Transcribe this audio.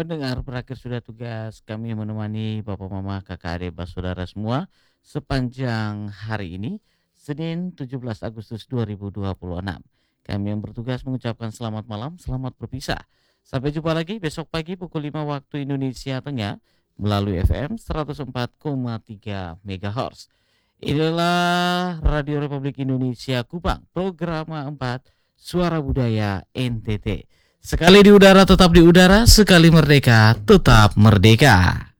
pendengar berakhir sudah tugas kami menemani Bapak Mama Kakak adik saudara semua sepanjang hari ini Senin 17 Agustus 2026. Kami yang bertugas mengucapkan selamat malam, selamat berpisah. Sampai jumpa lagi besok pagi pukul 5 waktu Indonesia Tengah melalui FM 104,3 MHz. Inilah Radio Republik Indonesia Kupang, program 4 Suara Budaya NTT. Sekali di udara tetap di udara, sekali merdeka tetap merdeka.